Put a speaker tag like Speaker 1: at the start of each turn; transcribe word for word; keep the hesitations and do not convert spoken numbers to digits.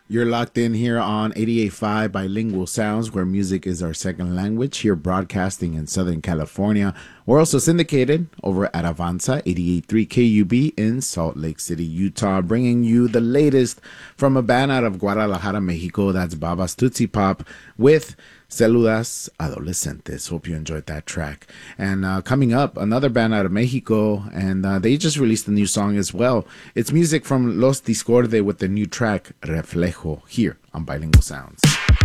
Speaker 1: You're locked in here on eighty-eight point five Bilingual Sounds, where music is our second language, here broadcasting in Southern California. We're also syndicated over at Avanza eighty-eight point three K U B in Salt Lake City, Utah, bringing you the latest from a band out of Guadalajara, Mexico. That's Babas Tootsie Pop with Celudas Adolescentes. Hope you enjoyed that track. And uh, coming up, another band out of Mexico, and uh, they just released a new song as well. It's music from Los Discorde with the new track Reflejo here on Bilingual Sounds.